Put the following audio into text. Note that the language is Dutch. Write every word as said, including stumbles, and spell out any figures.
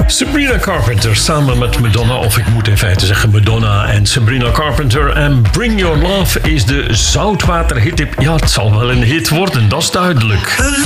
Sabrina Carpenter samen met Madonna, of ik moet in feite zeggen Madonna en Sabrina Carpenter. En Bring Your Love is de zoutwaterhit. Ja, het zal wel een hit worden, dat is duidelijk.